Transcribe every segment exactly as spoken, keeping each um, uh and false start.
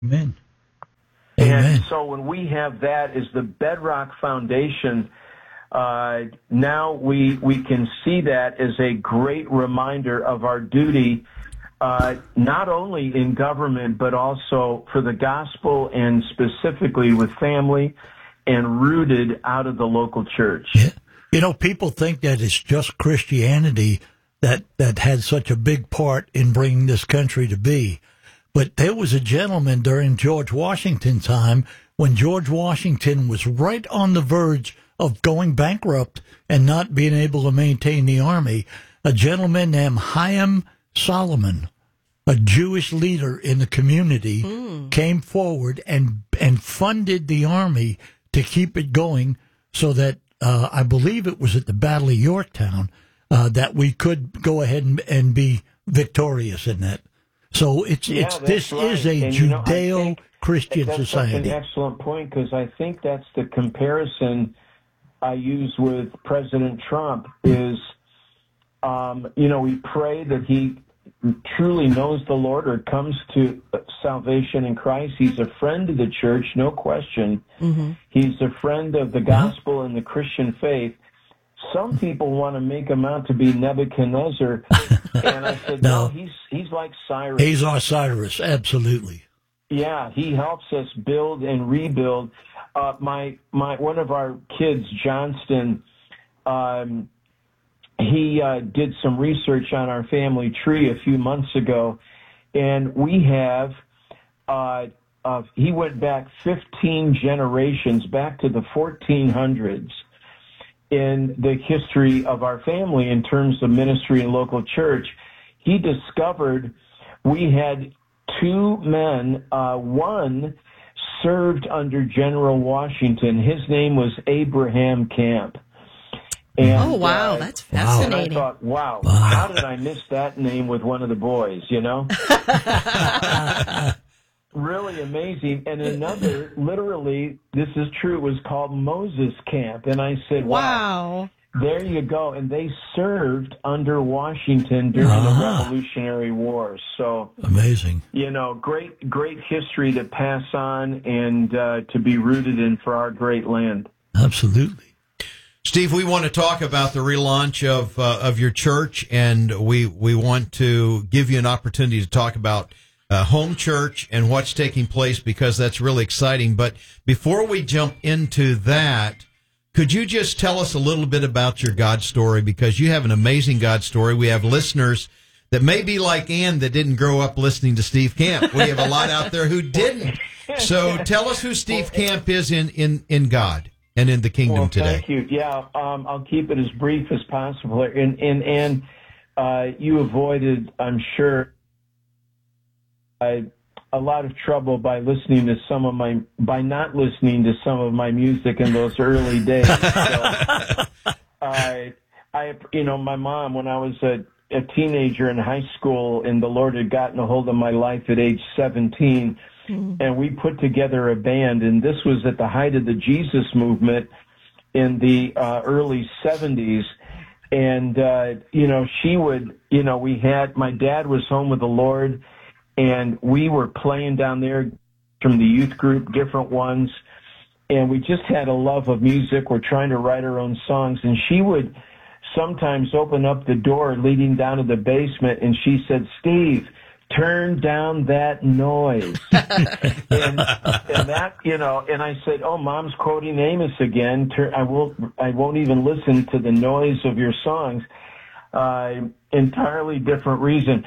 Amen. And Amen. so when we have that as the bedrock foundation, uh, now we we can see that as a great reminder of our duty, uh, not only in government, but also for the gospel and specifically with family and rooted out of the local church. Yeah. You know, people think that it's just Christianity that, that had such a big part in bringing this country to be. But there was a gentleman during George Washington's time when George Washington was right on the verge of going bankrupt and not being able to maintain the army. A gentleman named Chaim Solomon, a Jewish leader in the community, mm. came forward and and funded the army to keep it going so that uh, I believe it was at the Battle of Yorktown uh, that we could go ahead and, and be victorious in that. So it's yeah, it's this right. is a and, Judeo-Christian you know, that's society. That's an excellent point because I think that's the comparison I use with President Trump is, um, you know, we pray that he truly knows the Lord or comes to salvation in Christ. He's a friend of the church, no question. Mm-hmm. He's a friend of the gospel mm-hmm. and the Christian faith. Some people want to make him out to be Nebuchadnezzar, and I said, no, no he's he's like Cyrus. He's our Cyrus, absolutely. Yeah, he helps us build and rebuild. Uh, my my one of our kids, Johnston, um, he uh, did some research on our family tree a few months ago, and we have. Uh, uh, he went back fifteen generations, back to the fourteen hundreds. In the history of our family in terms of ministry and local church. He discovered we had two men. Uh, one served under General Washington. His name was Abraham Camp. And, oh, wow, uh, that's fascinating. And I thought, wow, wow, how did I miss that name with one of the boys, you know? Really amazing. And another, literally, this is true, it was called Moses Camp. And I said, wow, wow. There you go. And they served under Washington during ah. the Revolutionary War. So amazing. You know, great, great history to pass on and uh, to be rooted in for our great land. Absolutely. Steve, we want to talk about the relaunch of uh, of your church, and we, we want to give you an opportunity to talk about Uh, home church and what's taking place because that's really exciting. But before we jump into that, could you just tell us a little bit about your God story? Because you have an amazing God story. We have listeners that may be like Ann that didn't grow up listening to Steve Camp. We have a lot out there who didn't. So tell us who Steve Camp is in, in, in God and in the kingdom well, today. Thank you. Yeah, um, I'll keep it as brief as possible. And, and, and uh, you avoided, I'm sure, I, a lot of trouble by listening to some of my, by not listening to some of my music in those early days. So, I, I, you know, my mom, when I was a, a teenager in high school, and the Lord had gotten a hold of my life at age seventeen, mm-hmm. and we put together a band, and this was at the height of the Jesus movement in the uh, early seventies. And, uh, you know, she would, you know, we had, my dad was home with the Lord, and we were playing down there from the youth group, different ones, and we just had a love of music. We're trying to write our own songs, and she would sometimes open up the door leading down to the basement, and she said, Steve, turn down that noise. and, and that, you know, and I said, oh, Mom's quoting Amos again. Turn, I won't, I won't even listen to the noise of your songs. Uh, entirely different reason.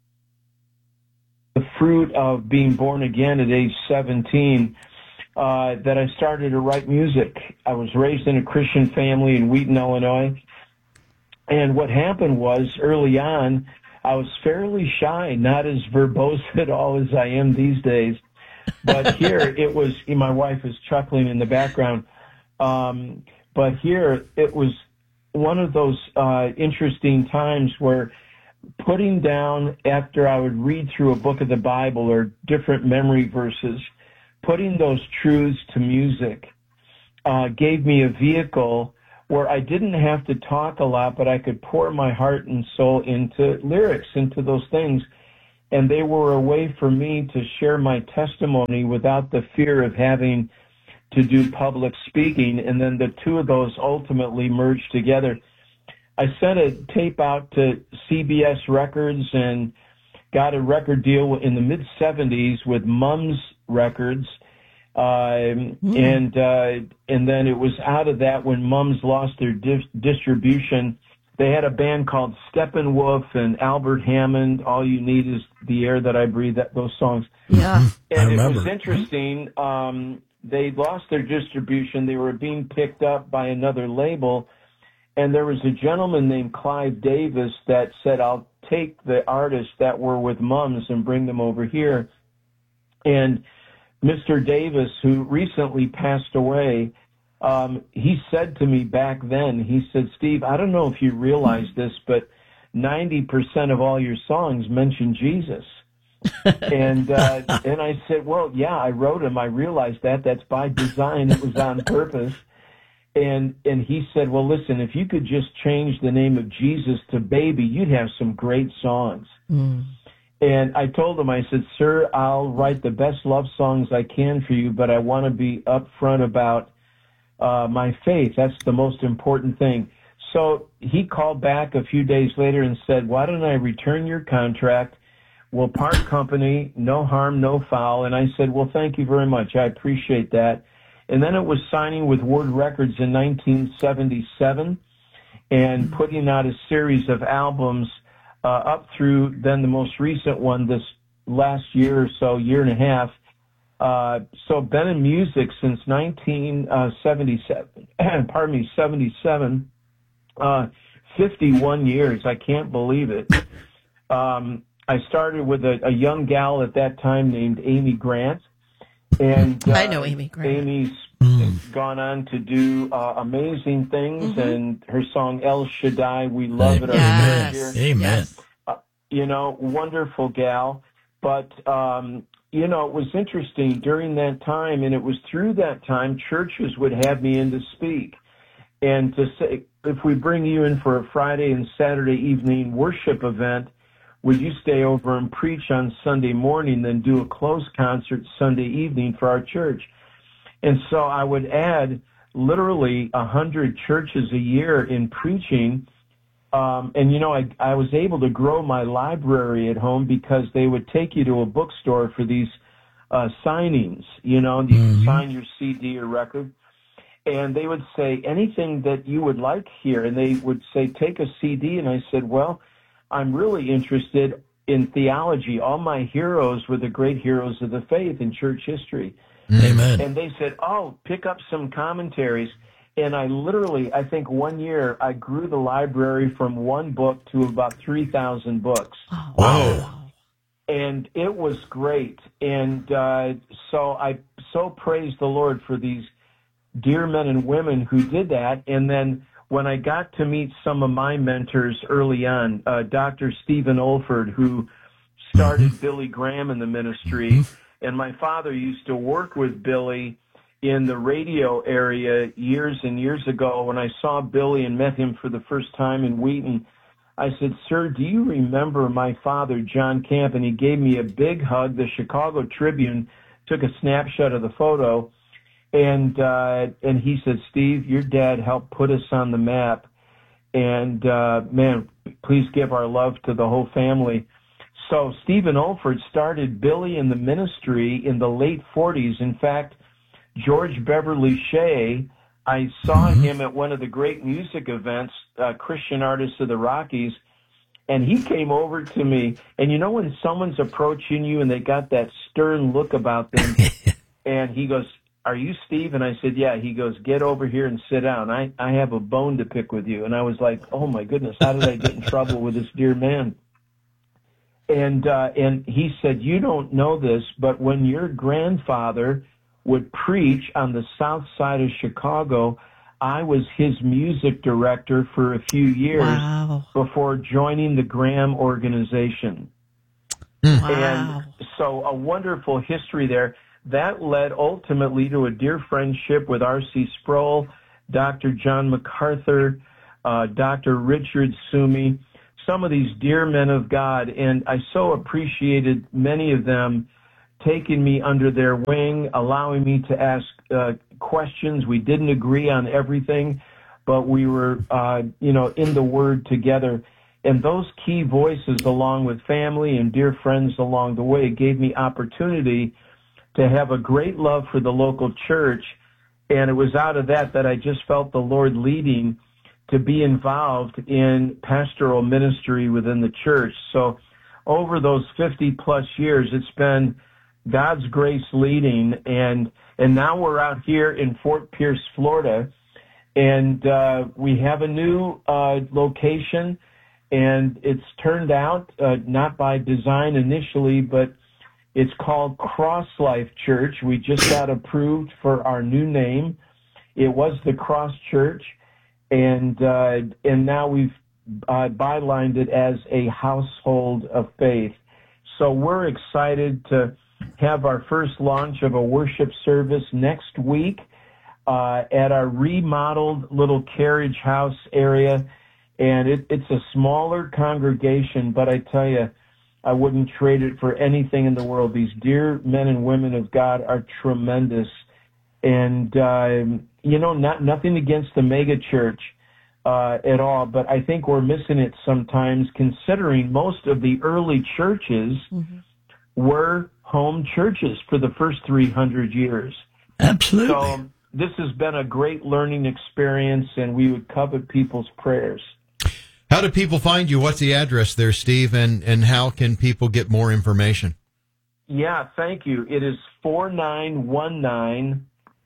The fruit of being born again at age seventeen, uh, that I started to write music. I was raised in a Christian family in Wheaton, Illinois. And what happened was early on, I was fairly shy, not as verbose at all as I am these days. But here it was, my wife is chuckling in the background. Um, but here it was one of those uh, interesting times where putting down, after I would read through a book of the Bible or different memory verses, putting those truths to music uh, gave me a vehicle where I didn't have to talk a lot, but I could pour my heart and soul into lyrics, into those things. and they were a way for me to share my testimony without the fear of having to do public speaking, and then the two of those ultimately merged together. I sent a tape out to C B S Records and got a record deal in the mid-seventies with Mums Records, uh, mm. and uh, and then it was out of that when Mums lost their di- distribution. They had a band called Steppenwolf and Albert Hammond, All You Need Is the Air That I Breathe, that, those songs. Yeah, and I it remember. was interesting. Um, they lost their distribution. They were being picked up by another label. And there was a gentleman named Clive Davis that said, I'll take the artists that were with Mums and bring them over here. And Mister Davis, who recently passed away, um, he said to me back then, he said, Steve, I don't know if you realize this, but ninety percent of all your songs mention Jesus. and uh, and I said, well, yeah, I wrote them. I realized that. That's by design. It was on purpose. And and he said, well, listen, if you could just change the name of Jesus to Baby, you'd have some great songs. Mm. And I told him, I said, sir, I'll write the best love songs I can for you, but I want to be upfront about uh, my faith. That's the most important thing. So he called back a few days later and said, why don't I return your contract? We'll part company, no harm, no foul. And I said, well, thank you very much. I appreciate that. And then it was signing with Word Records in nineteen seventy-seven and putting out a series of albums uh, up through then the most recent one this last year or so, year and a half. Uh, so been in music since nineteen seventy-seven, pardon me, seventy-seven, uh, fifty-one years. I can't believe it. Um, I started with a, a young gal at that time named Amy Grant. And uh, I know Amy Grant. Amy's mm. gone on to do uh, amazing things, mm-hmm. and her song El Shaddai, we love it. Amen. Yes. Amen. Yes. Uh, you know, wonderful gal. But, um, you know, it was interesting during that time, and it was through that time churches would have me in to speak. And to say, if we bring you in for a Friday and Saturday evening worship event, would you stay over and preach on Sunday morning, then do a closed concert Sunday evening for our church? And so I would add literally a hundred churches a year in preaching. Um, and, you know, I, I was able to grow my library at home because they would take you to a bookstore for these uh, signings. You know, you mm-hmm. could sign your C D or record. And they would say, anything that you would like here. And they would say, take a C D. And I said, well, I'm really interested in theology. All my heroes were the great heroes of the faith in church history. Amen. And they said, oh, pick up some commentaries. And I literally, I think one year, I grew the library from one book to about three thousand books. Oh, wow. And it was great. And uh, so I so praise the Lord for these dear men and women who did that. And then when I got to meet some of my mentors early on, uh, Doctor Stephen Olford, who started mm-hmm. Billy Graham in the ministry, mm-hmm. and my father used to work with Billy in the radio area years and years ago. When I saw Billy and met him for the first time in Wheaton, I said, sir, do you remember my father, John Camp? And he gave me a big hug. The Chicago Tribune took a snapshot of the photo. And uh, and he said, Steve, your dad helped put us on the map. And, uh, man, please give our love to the whole family. So Stephen Olford started Billy in the ministry in the late forties. In fact, George Beverly Shea, I saw him at one of the great music events, uh, Christian Artists of the Rockies, and he came over to me. And you know when someone's approaching you and they got that stern look about them, and he goes, are you Steve? And I said, yeah. He goes, get over here and sit down. I, I have a bone to pick with you. And I was like, oh, my goodness, how did I get in trouble with this dear man? And uh, and he said, you don't know this, but when your grandfather would preach on the south side of Chicago, I was his music director for a few years wow. before joining the Graham organization. Wow. And so a wonderful history there. That led ultimately to a dear friendship with R C Sproul, Doctor John MacArthur, uh, Doctor Richard Sumi. some of these dear men of God, and I so appreciated many of them taking me under their wing, allowing me to ask uh, questions. We didn't agree on everything, but we were, uh, you know, in the Word together. And those key voices, along with family and dear friends along the way, gave me opportunity to have a great love for the local church. And it was out of that that I just felt the Lord leading to be involved in pastoral ministry within the church. So over those fifty plus years, it's been God's grace leading. And, and now we're out here in Fort Pierce, Florida, and uh, we have a new uh, location. And it's turned out, uh, not by design initially, but it's called Cross Life Church. We just got approved for our new name. It was the Cross Church, and uh, and now we've uh, bylined it as a household of faith. So we're excited to have our first launch of a worship service next week uh, at our remodeled little carriage house area. And it, it's a smaller congregation, but I tell you, I wouldn't trade it for anything in the world. These dear men and women of God are tremendous. And, uh, you know, not nothing against the mega church uh, at all, but I think we're missing it sometimes, considering most of the early churches mm-hmm. were home churches for the first three hundred years. Absolutely. So this has been a great learning experience, and we would covet people's prayers. How do people find you? What's the address there, Steve? And, and how can people get more information? Yeah, thank you. It is four nine one nine,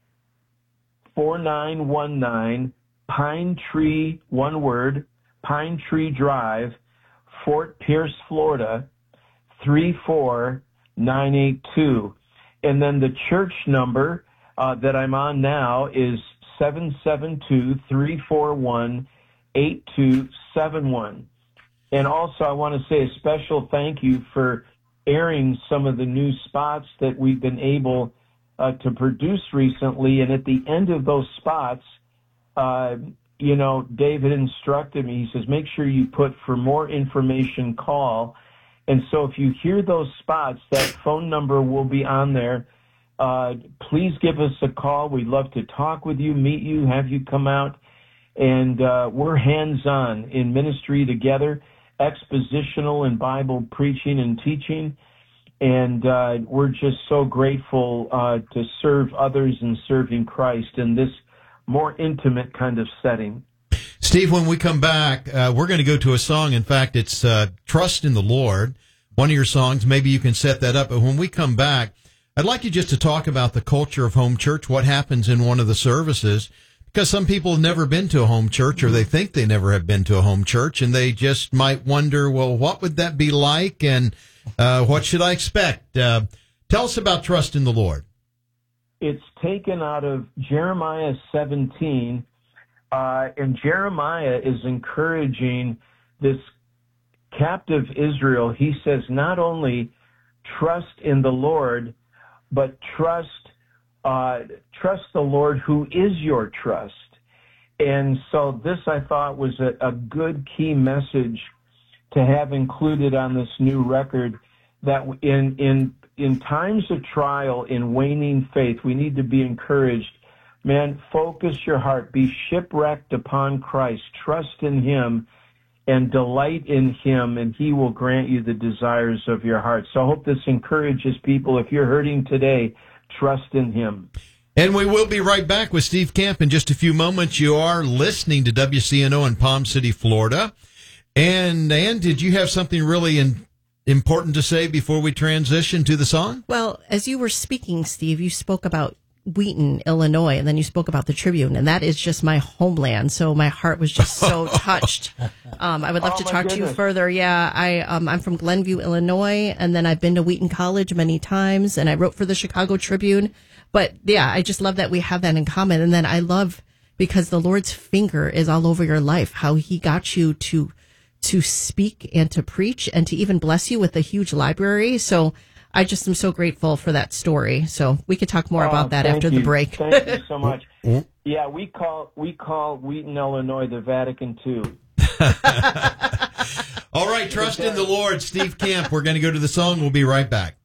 four nine one nine Pine Tree, one word, Pine Tree Drive, Fort Pierce, Florida, three four nine eight two. And then the church number uh, that I'm on now is seven seven two, three four one, eight two seven one. And also I want to say a special thank you for airing some of the new spots that we've been able uh, to produce recently. And at the end of those spots, uh, you know, David instructed me, he says, make sure you put for more information, call. And so if you hear those spots, that phone number will be on there. Uh, please give us a call. We'd love to talk with you, meet you, have you come out. And uh, we're hands-on in ministry together, expositional in Bible preaching and teaching. And uh, we're just so grateful uh, to serve others and serving Christ in this more intimate kind of setting. Steve, when we come back, uh, we're going to go to a song. In fact, it's uh, Trust in the Lord, one of your songs. Maybe you can set that up. But when we come back, I'd like you just to talk about the culture of home church, what happens in one of the services. Because some people have never been to a home church, or they think they never have been to a home church, and they just might wonder, well, what would that be like, and uh, what should I expect? Uh, tell us about Trust in the Lord. It's taken out of Jeremiah seventeen, uh, and Jeremiah is encouraging this captive Israel. He says, not only trust in the Lord, but trust Uh, trust the Lord who is your trust. And so this, I thought, was a, a good key message to have included on this new record, that in, in, in times of trial, in waning faith, we need to be encouraged. Man, focus your heart. Be shipwrecked upon Christ. Trust in Him and delight in Him, and He will grant you the desires of your heart. So I hope this encourages people. If you're hurting today, trust in Him. And we will be right back with Steve Camp in just a few moments. You are listening to W C N O in Palm City, Florida. And, Ann, did you have something really in, important to say before we transition to the song? Well, as you were speaking, Steve, you spoke about Wheaton, Illinois, and then you spoke about the Tribune, and that is just my homeland. So my heart was just so touched. Um, I would love oh, to talk goodness. to you further. Yeah, I, um, I'm from Glenview, Illinois, and then I've been to Wheaton College many times, and I wrote for the Chicago Tribune. But yeah, I just love that we have that in common. And then I love, because the Lord's finger is all over your life, how He got you to to speak and to preach and to even bless you with a huge library. So I just am so grateful for that story. So we could talk more oh, about that after you. the break. Thank you so much. Yeah, we call we call Wheaton, Illinois, the Vatican too. All right, trust in the Lord. Steve Camp, we're going to go to the song. We'll be right back.